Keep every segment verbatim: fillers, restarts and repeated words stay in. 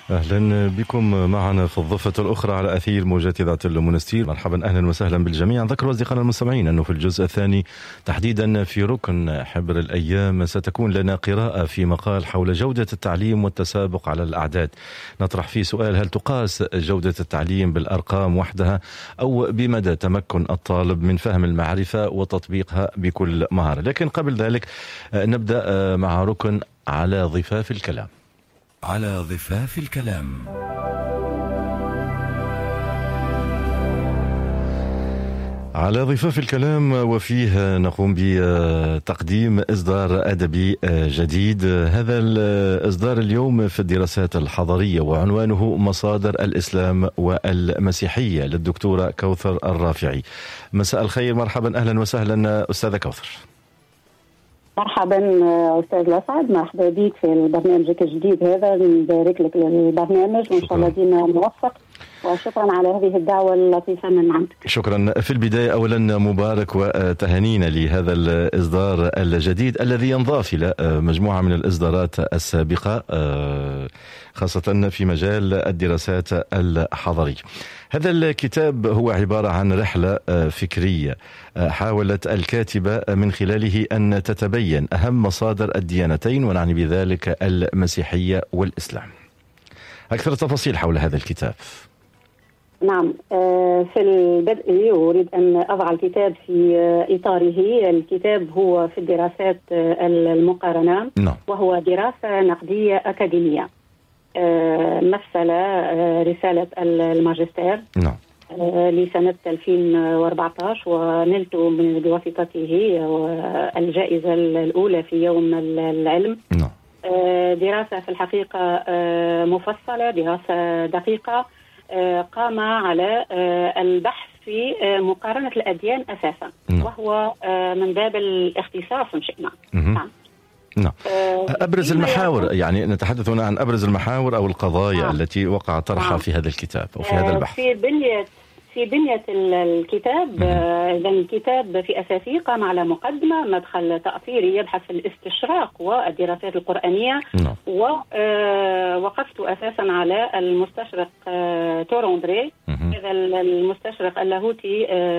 أهلا بكم معنا في الضفة الأخرى على أثير موجات إذاعة المنستير. مرحبا أهلا وسهلا بالجميع. ذكروا أصدقائنا المستمعين أنه في الجزء الثاني تحديدا في ركن حبر الأيام ستكون لنا قراءة في مقال حول جودة التعليم والتسابق على الأعداد. نطرح فيه سؤال: هل تقاس جودة التعليم بالأرقام وحدها أو بمدى تمكن الطالب من فهم المعرفة وتطبيقها بكل مهارة؟ لكن قبل ذلك نبدأ مع ركن على ضفاف الكلام. على ضفاف الكلام. على ضفاف الكلام، وفيه نقوم بتقديم إصدار أدبي جديد. هذا الإصدار اليوم في الدراسات الحضارية، وعنوانه مصادر الإسلام والمسيحية، للدكتورة كوثر الرافعي. مساء الخير، مرحبا أهلا وسهلا أستاذة كوثر. مرحبا أستاذ الأسعد، مرحبا بك في برنامجك الجديد هذا. نبارك لك للبرنامج وإن شاء الله دينا موفق، وشكرا على هذه الدعوة اللطيفة من عندك. شكرا. في البداية أولا مبارك وتهانينا لهذا الإصدار الجديد الذي ينضاف إلى مجموعة من الإصدارات السابقة، خاصة في مجال الدراسات الحضارية. هذا الكتاب هو عبارة عن رحلة فكرية حاولت الكاتبة من خلاله أن تتبين أهم مصادر الديانتين، ونعني بذلك المسيحية والإسلام. أكثر تفاصيل حول هذا الكتاب. نعم، في البدء أريد أن أضع الكتاب في إطاره. الكتاب هو في الدراسات المقارنة، نعم. وهو دراسة نقدية أكاديمية، مثل رسالة الماجستير نعم. لسنة ألفين وأربعة عشر، ونلت من بواسطته الجائزة الأولى في يوم العلم. نعم. دراسة في الحقيقة مفصلة، دراسة دقيقة، قام على البحث في مقارنة الأديان أساسا، نعم. وهو من باب الاختصاص إن شئنا. نعم. نعم. أبرز المحاور، يعني نتحدث هنا عن أبرز المحاور أو القضايا نعم. التي وقع طرحها نعم. في هذا الكتاب أو في هذا البحث. في بنية في بنية الكتاب، إذا الكتاب في أساسه قام على مقدمة، مدخل تأثيري يبحث في الاستشراق والدراسات القرآنية، نعم. ووقفت أساسا على المستشرق توروندري، هذا المستشرق اللاهوتي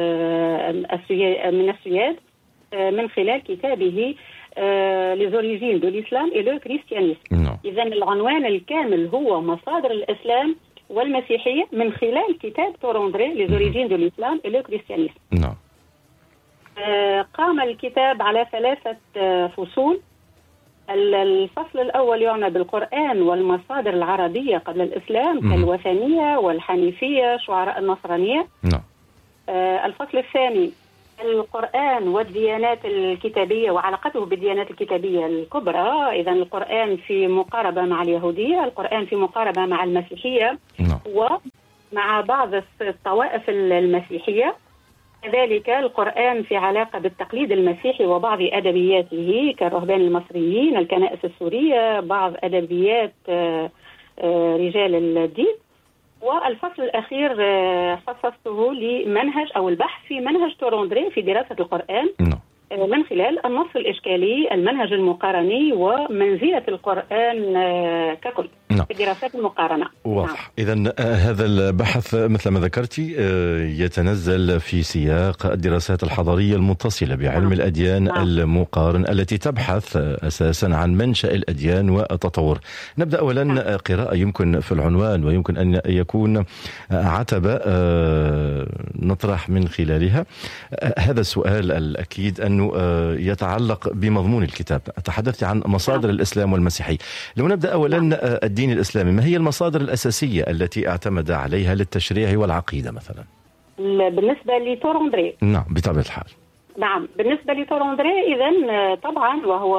من السويد، من خلال كتابه les origines de l'islam et le christianisme. إذا العنوان الكامل هو مصادر الإسلام والمسيحية من خلال كتاب توروندري les origines de l'islam et le christianisme. نعم. قام الكتاب على ثلاثة فصول. الفصل الأول يعنى بالقرآن والمصادر العربية قبل الإسلام كالوثنية والحنيفية شعراء النصرانية. نعم. الفصل الثاني القرآن والديانات الكتابية وعلاقته بالديانات الكتابية الكبرى. إذن القرآن في مقاربة مع اليهودية، القرآن في مقاربة مع المسيحية no. ومع بعض الطوائف المسيحية. كذلك القرآن في علاقة بالتقليد المسيحي وبعض أدبياته كالرهبان المصريين، الكنائس السورية، بعض أدبيات رجال الدين. والفصل الأخير خصصته لمنهج أو البحث في منهج توروندري في دراسة القرآن no. من خلال النص الإشكالي، المنهج المقارني، ومنزلة القرآن ككل نعم. في دراسات المقارنة. واضح. نعم. إذن هذا البحث مثل ما ذكرتي يتنزل في سياق الدراسات الحضارية المتصلة بعلم نعم. الأديان نعم. المقارن التي تبحث أساسا عن منشأ الأديان والتطور. نبدأ أولا نعم. قراءة يمكن في العنوان ويمكن أن يكون عتبة نطرح من خلالها هذا السؤال الأكيد أنه يتعلق بمضمون الكتاب. تحدثت عن مصادر نعم. الإسلام والمسيحية. لو نبدأ أولا نعم. الدين الإسلامي، ما هي المصادر الأساسية التي اعتمد عليها للتشريع والعقيدة مثلا؟ بالنسبة لتوروندري نعم بطبيعة الحال. نعم، بالنسبة لتوروندري إذن طبعا وهو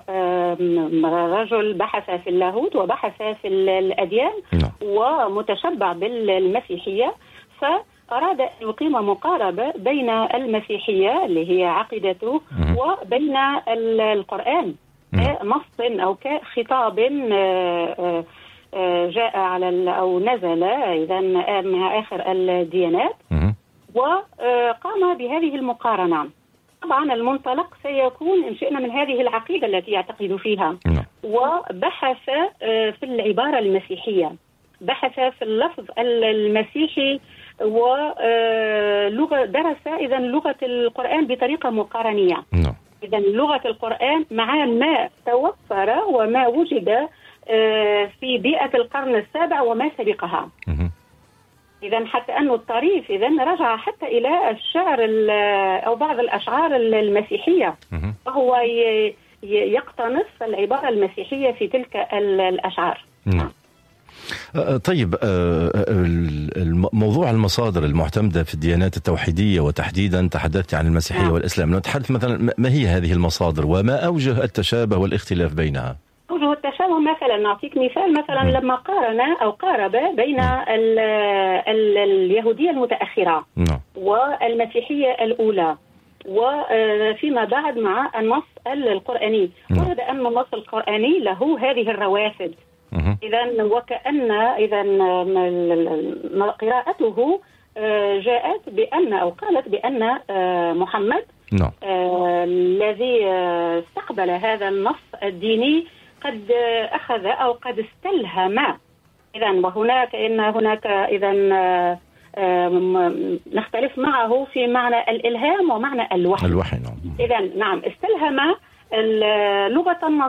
رجل بحث في اللاهوت وبحث في الأديان نعم. ومتشبع بالمسيحية، فأراد أن يقيم مقاربة بين المسيحية اللي هي عقيدته وبين القرآن كنص أو كخطاب جاء على أو نزل إذا مع آخر الديانات، وقام بهذه المقارنة. طبعا المنطلق سيكون إن شئنا من هذه العقيدة التي يعتقد فيها، وبحث في العبارة المسيحية بحث في اللفظ المسيحي ولغة درس إذا لغة القرآن بطريقة مقارنية. نعم. إذا لغة القرآن مع ما توفر وما وجد في بيئة القرن السابع وما سبقها. إذا حتى أنه الطريف إذا رجع حتى إلى الشعر أو بعض الأشعار المسيحية، وهو يقتنص العبارة المسيحية في تلك الأشعار. نعم. طيب، موضوع المصادر المعتمدة في الديانات التوحيدية وتحديدا تحدثت عن المسيحية والإسلام، نتحدث مثلا ما هي هذه المصادر وما أوجه التشابه والاختلاف بينها؟ أوجه التشابه مثلا نعطيك مثال، مثلا م. لما قارن أو قارب بين ال ال اليهودية المتأخرة م. والمسيحية الأولى وفيما بعد مع النص القرآني، ورد أن النص القرآني له هذه الروافد. إذا وكأن إذا قراءته جاءت بأن أو قالت بأن محمد no. الذي استقبل هذا النص الديني قد أخذ أو قد استلهم. إذا وهناك إن هناك إذا نختلف معه في معنى الإلهام ومعنى الوحي. الوحي نعم. إذا نعم استلهم لغة النص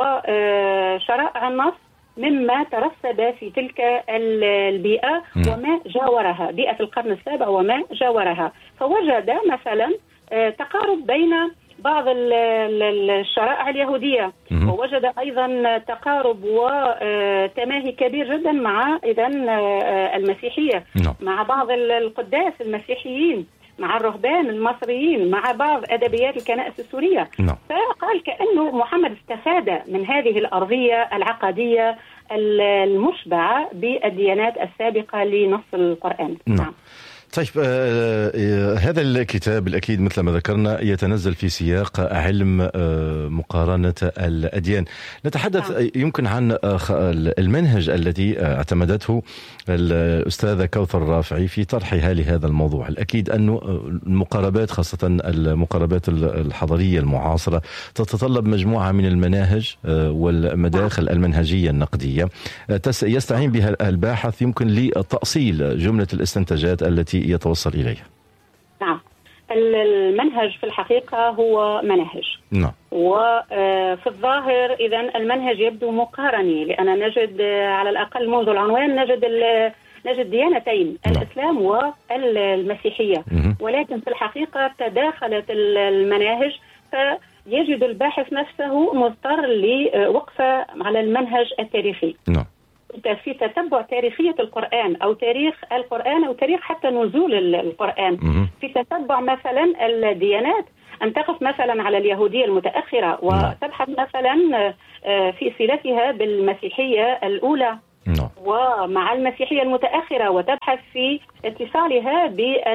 وشرائع النص مما ترسب في تلك البيئة وما جاورها، بيئة القرن السابع وما جاورها، فوجد مثلا تقارب بين بعض الشرائع اليهودية، ووجد أيضا تقارب وتماهي كبير جدا مع إذن المسيحية، مع بعض القداس المسيحيين، مع الرهبان المصريين، مع بعض أدبيات الكنائس السورية. no. فقال كأنه محمد استفاد من هذه الأرضية العقدية المشبعة بالديانات السابقة لنص القرآن. no. نعم. طيب، آه هذا الكتاب بالأكيد مثل ما ذكرنا يتنزل في سياق علم آه مقارنة الأديان. نتحدث آه. يمكن عن آه المنهج الذي اعتمدته الأستاذة كوثر الرافعي في طرحها لهذا الموضوع. الأكيد أنه المقاربات، خاصة المقاربات الحضارية المعاصرة، تتطلب مجموعة من المناهج آه والمداخل آه. المنهجية النقدية يستعين بها الباحث يمكن لتأصيل جملة الاستنتاجات التي يتوصل إليها. نعم، المنهج في الحقيقة هو منهج. نعم. وفي الظاهر إذن المنهج يبدو مقارني، لأن نجد على الأقل منذ العنوان نجد نجد ديانتين، نعم. الإسلام والمسيحية، ولكن في الحقيقة تداخلت المناهج، فيجد الباحث نفسه مضطر لوقفة على المنهج التاريخي. نعم. في تتبع تاريخية القرآن أو تاريخ القرآن أو تاريخ حتى نزول القرآن، في تتبع مثلا الديانات، أن تقف مثلا على اليهودية المتأخرة وتبحث مثلا في صلتها بالمسيحية الأولى ومع المسيحية المتأخرة، وتبحث في اتصالها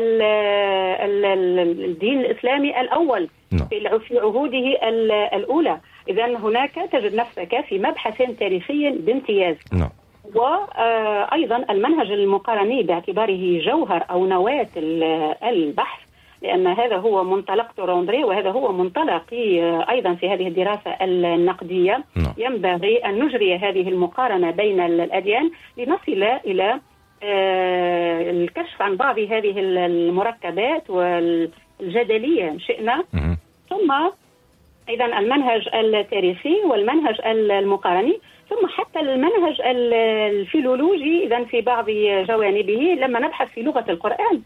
بالدين الإسلامي الأول في عهوده الأولى. إذن هناك تجد نفسك في مبحث تاريخي بامتياز. وأيضا المنهج المقارني باعتباره جوهر أو نواة البحث، لأن هذا هو منطلق توروندري وهذا هو منطلقي أيضا في هذه الدراسة النقدية. ينبغي أن نجري هذه المقارنة بين الأديان لنصل إلى الكشف عن بعض هذه المركبات والجدلية شئنا، ثم إذا المنهج التاريخي والمنهج المقارني، ثم حتى المنهج الفيلولوجي إذا في بعض جوانبه لما نبحث في لغة القرآن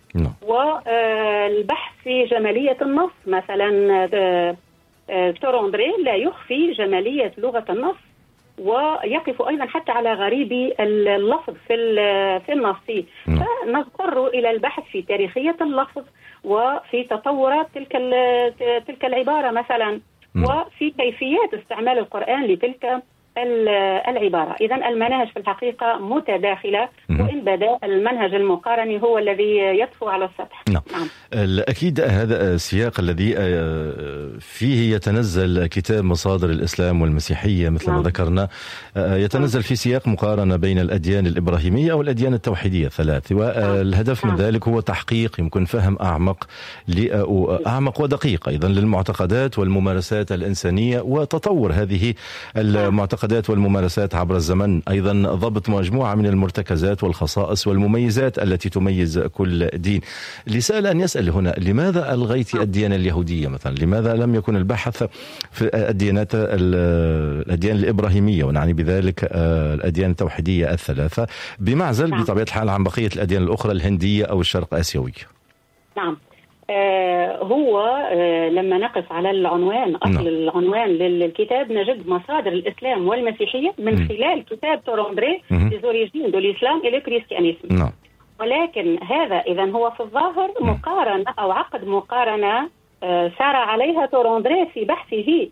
والبحث في جمالية النص. مثلا توروندري لا يخفي جمالية لغة النص، ويقف أيضا حتى على غريب اللفظ في في النص، فنضطر إلى البحث في تاريخية اللفظ وفي تطورات تلك تلك العبارة مثلا، وفي كيفيات استعمال القرآن لتلك العبارة. إذن المناهج في الحقيقة متداخلة، وإن بدا المنهج المقارني هو الذي يطفو على السطح. نعم. نعم. أكيد هذا السياق الذي فيه يتنزل كتاب مصادر الإسلام والمسيحية مثل نعم. ما ذكرنا، يتنزل في سياق مقارنة بين الأديان الإبراهيمية والأديان التوحيدية الثلاث، والهدف نعم. من ذلك هو تحقيق يمكن فهم أعمق أعمق ودقيق أيضا للمعتقدات والممارسات الإنسانية، وتطور هذه المعتقدات المعتقدات والممارسات عبر الزمن، أيضا ضبط مجموعة من المرتكزات والخصائص والمميزات التي تميز كل دين. اللي سأل أن يسأل هنا: لماذا ألغيت الديانة اليهودية مثلا؟ لماذا لم يكن البحث في الديانات الأديان الإبراهيمية، ونعني بذلك الأديان التوحيدية الثلاثة، بمعزل بطبيعة الحال عن بقية الأديان الأخرى الهندية أو الشرق آسيوية؟ نعم. آه هو آه لما نقف على العنوان، أصل نعم. العنوان للكتاب نجد مصادر الإسلام والمسيحية من م. خلال كتاب توروندري Les origines de l'islam et le christianisme. نعم. ولكن هذا إذا هو في الظاهر مقارنة أو عقد مقارنة آه سار عليها توروندري في بحثه،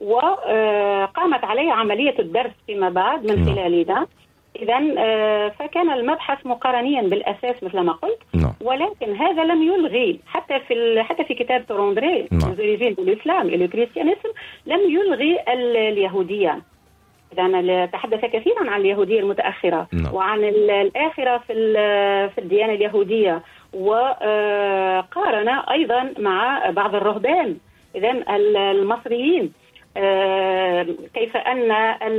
وقامت عليه عملية الدرس فيما بعد من خلال ذا. إذن فكان المبحث مقارنيا بالأساس مثل ما قلت، no. ولكن هذا لم يلغي حتى في حتى في كتاب توروندري no. Les origines de l'islam et le christianisme لم يلغي اليهودية. إذن تحدث كثيرا عن اليهودية المتأخرة no. وعن الآخرة في في الديانة اليهودية، وقارن أيضا مع بعض الرهبان إذن المصريين، كيف أن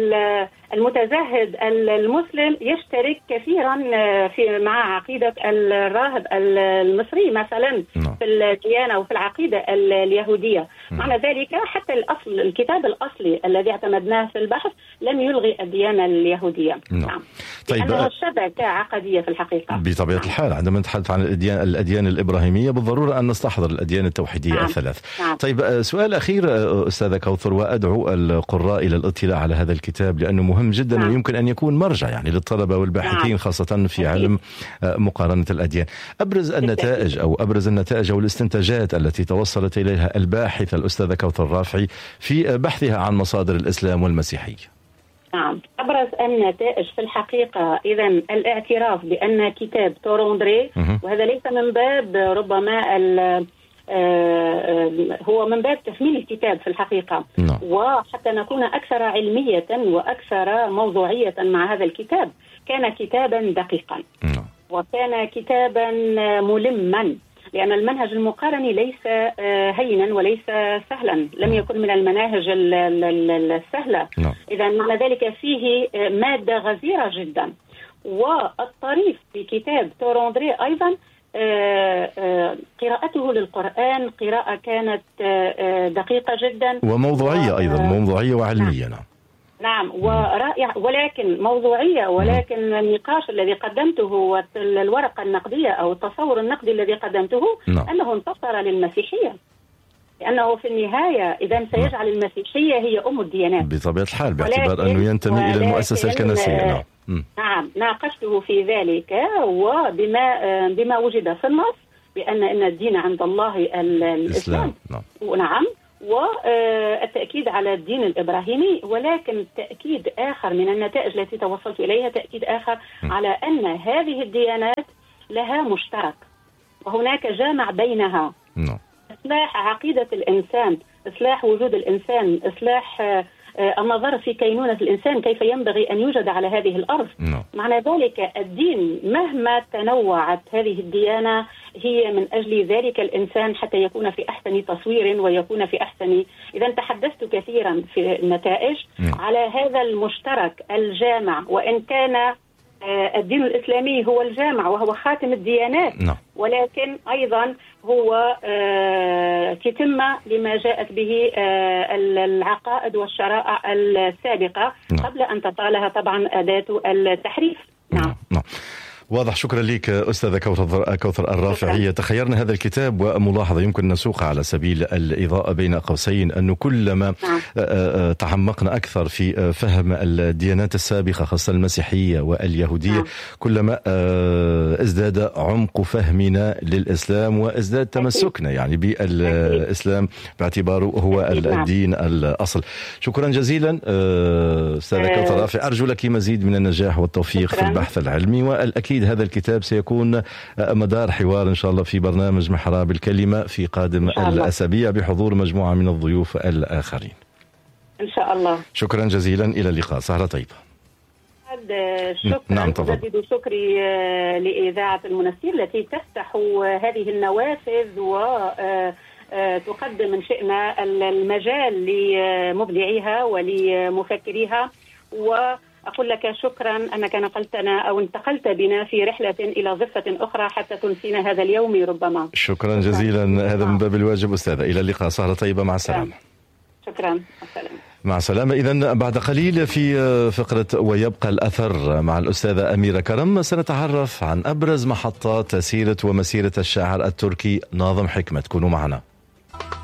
المتزهد المسلم يشترك كثيرا في مع عقيدة الراهب المصري مثلا في الديانة وفي العقيدة اليهودية. معنى ذلك حتى الأصل الكتاب الأصلي الذي اعتمدناه في البحث لم يلغي الديانة اليهودية. نعم. طيب، لأنها شبكة عقدية في الحقيقة. بطبيعة نعم. الحال عندما نتحدث عن الأديان, الأديان الإبراهيمية بالضرورة أن نستحضر الأديان التوحيدية نعم. الثلاث. نعم. طيب، سؤال أخير أستاذة كوثر، وأدعو القراء إلى الاطلاع على هذا الكتاب لأنه مهم جدا نعم. ويمكن أن يكون مرجع يعني للطلبة والباحثين نعم. خاصة في علم مقارنة الأديان. أبرز النتائج أو أبرز النتائج أو الاستنتاجات التي توصلت إليها الباحثة الأستاذة كوثر رافعي في بحثها عن مصادر الإسلام والمسيحية. نعم، أبرز النتائج في الحقيقة إذا الاعتراف بأن كتاب توروندري، وهذا ليس من باب ربما ال هو من باب تثمين الكتاب في الحقيقة no. وحتى نكون أكثر علمية وأكثر موضوعية مع هذا الكتاب، كان كتابا دقيقا no. وكان كتابا ملما، لأن المنهج المقارني ليس هينا وليس سهلا، لم يكن من المناهج السهلة no. إذا معنى ذلك فيه مادة غزيرة جدا. والطريف في كتاب توروندري أيضا آه آه قراءته للقرآن قراءة كانت آه دقيقة جدا وموضوعية و... أيضا موضوعية وعلمية. نعم نعم ورائع، ولكن موضوعية، ولكن النقاش الذي قدمته والورقة النقدية أو التصور النقدي الذي قدمته نعم. أنه انتصر للمسيحية، لأنه في النهاية إذا سيجعل المسيحية هي أم الديانات بطبيعة الحال، باعتبار أنه ينتمي إلى المؤسسة الكنسية. نعم نعم ناقشته في ذلك، وبما بما وجد في النص بأن إن الدين عند الله الإسلام. نعم. نعم، والتأكيد على الدين الإبراهيمي، ولكن تأكيد آخر من النتائج التي توصلت إليها، تأكيد آخر م. على أن هذه الديانات لها مشترك وهناك جامع بينها. نعم. إصلاح عقيدة الإنسان، إصلاح وجود الإنسان، إصلاح النظر في كينونة الإنسان، كيف ينبغي أن يوجد على هذه الأرض. no. معنى ذلك الدين مهما تنوعت هذه الديانة هي من أجل ذلك الإنسان حتى يكون في أحسن تصوير ويكون في أحسن. إذا تحدثت كثيرا في النتائج no. على هذا المشترك الجامع، وإن كان الدين الإسلامي هو الجامع وهو خاتم الديانات no. ولكن أيضا هو تتمة لما جاءت به العقائد والشرائع السابقة no. قبل أن تطالها طبعا أداة التحريف. نعم no. no. واضح. شكرا لك أستاذة كوثر, كوثر الرافعية. تخيرنا هذا الكتاب، وملاحظة يمكن نسوقها على سبيل الإضاءة بين قوسين، أنه كلما تعمقنا أكثر في فهم الديانات السابقة خاصة المسيحية واليهودية كلما ازداد عمق فهمنا للإسلام وازداد تمسكنا يعني بالإسلام باعتباره هو الدين الأصل. شكرا جزيلا أستاذة كوثر الرافعية، أرجو لك مزيد من النجاح والتوفيق في البحث العلمي، والأكيد هذا الكتاب سيكون مدار حوار إن شاء الله في برنامج محراب الكلمة في قادم الأسابيع بحضور مجموعة من الضيوف الآخرين إن شاء الله. شكرا جزيلا، إلى اللقاء، سهرة طيبة. شكرا. نعم أجدد شكري لإذاعة المنسير التي تفتح هذه النوافذ وتقدم من شئنا المجال لمبدعيها ولمفكريها، وأقول لك شكرا أنك نقلتنا أو انتقلت بنا في رحلة إلى ضفة أخرى حتى تنسينا هذا اليوم ربما. شكرا جزيلا. هذا من باب الواجب أستاذة. إلى اللقاء. سهرة طيبة. مع السلامة. شكرا. السلام. مع السلامة. إذن بعد قليل في فقرة ويبقى الأثر مع الأستاذة أميرة كرم سنتعرف عن أبرز محطات سيرة ومسيرة الشاعر التركي ناظم حكمت. كونوا معنا.